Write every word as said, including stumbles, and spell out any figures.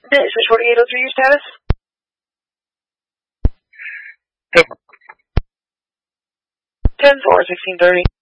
six forty-eight oh three, your status? Yep. ten four, sixteen thirty.